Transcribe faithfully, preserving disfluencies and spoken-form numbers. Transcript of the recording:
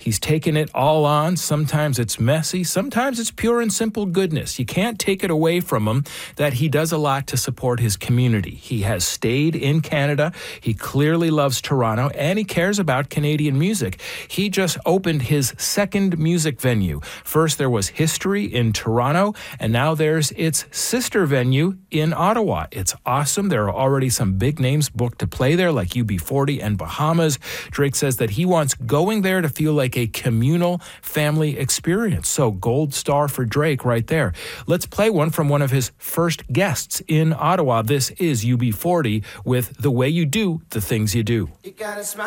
He's taken it all on. Sometimes it's messy. Sometimes it's pure and simple goodness. You can't take it away from him that he does a lot to support his community. He has stayed in Canada. He clearly loves Toronto, and he cares about Canadian music. He just opened his second music venue. First, there was History in Toronto, and now there's its sister venue in Ottawa. It's awesome. There are already some big names booked to play there, like U B forty and Bahamas. Drake says that he wants going there to feel like a communal family experience. So gold star for Drake right there. Let's play one from one of his first guests in Ottawa. This is U B forty with The Way You Do the Things You Do. You gotta smile.